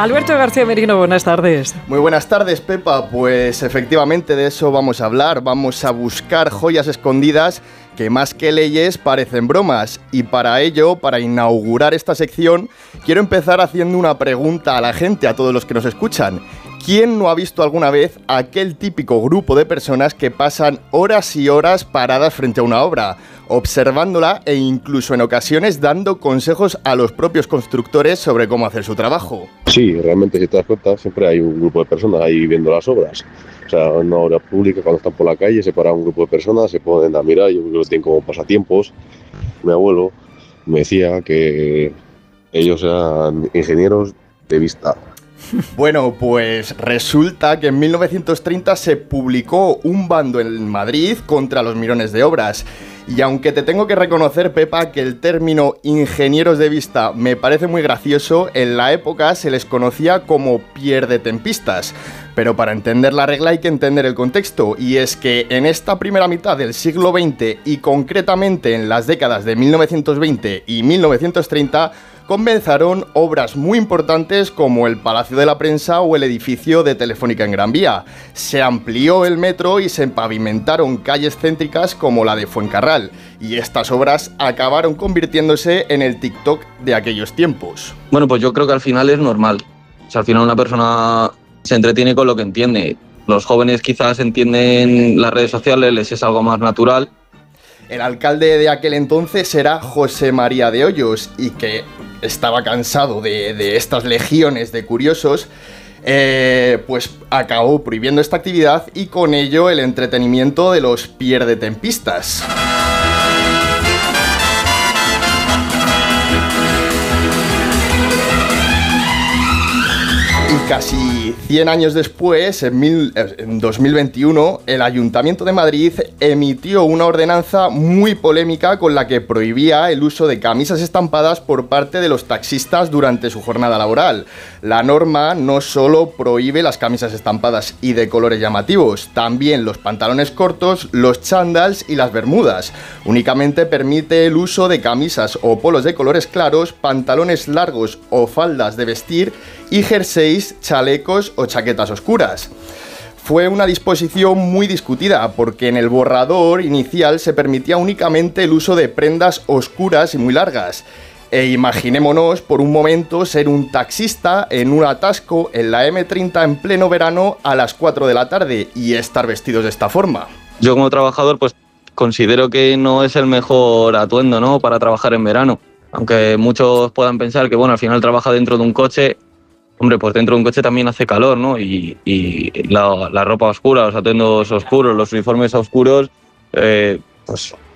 Alberto García Merino, buenas tardes. Muy buenas tardes, Pepa. Pues efectivamente de eso vamos a hablar. Vamos a buscar joyas escondidas que más que leyes parecen bromas. Y para ello, para inaugurar esta sección, quiero empezar haciendo una pregunta a la gente, a todos los que nos escuchan. ¿Quién no ha visto alguna vez aquel típico grupo de personas que pasan horas y horas paradas frente a una obra, observándola e incluso en ocasiones dando consejos a los propios constructores sobre cómo hacer su trabajo? Sí, realmente si te das cuenta siempre hay un grupo de personas ahí viendo las obras. O sea, en una obra pública cuando están por la calle se para un grupo de personas, se ponen a mirar, yo creo que lo tienen como pasatiempos. Mi abuelo me decía que ellos eran ingenieros de vista. Bueno, pues resulta que en 1930 se publicó un bando en Madrid contra los mirones de obras. Y aunque te tengo que reconocer, Pepa, que el término ingenieros de vista me parece muy gracioso, en la época se les conocía como pierdetempistas. Pero para entender la regla hay que entender el contexto, y es que en esta primera mitad del siglo XX y concretamente en las décadas de 1920 y 1930, comenzaron obras muy importantes como el Palacio de la Prensa o el edificio de Telefónica en Gran Vía. Se amplió el metro y se pavimentaron calles céntricas como la de Fuencarral, y estas obras acabaron convirtiéndose en el TikTok de aquellos tiempos. Bueno, pues yo creo que al final es normal. O sea, al final una persona se entretiene con lo que entiende. Los jóvenes quizás entienden las redes sociales, les es algo más natural. El alcalde de aquel entonces era José María de Hoyos, y que estaba cansado de estas legiones de curiosos, pues acabó prohibiendo esta actividad y con ello el entretenimiento de los pierdetempistas. Y casi 100 años después, en 2021, el Ayuntamiento de Madrid emitió una ordenanza muy polémica con la que prohibía el uso de camisas estampadas por parte de los taxistas durante su jornada laboral. La norma no solo prohíbe las camisas estampadas y de colores llamativos, también los pantalones cortos, los chándals y las bermudas. Únicamente permite el uso de camisas o polos de colores claros, pantalones largos o faldas de vestir y jerseys, chalecos o chaquetas oscuras. Fue una disposición muy discutida porque en el borrador inicial se permitía únicamente el uso de prendas oscuras y muy largas. E imaginémonos por un momento ser un taxista en un atasco en la M30 en pleno verano a las 4 de la tarde y estar vestidos de esta forma. Yo como trabajador pues considero que no es el mejor atuendo, ¿no?, para trabajar en verano. Aunque muchos puedan pensar que bueno, al final trabaja dentro de un coche. Hombre, pues dentro de un coche también hace calor, ¿no? Y la ropa oscura, los atuendos oscuros, los uniformes oscuros, pues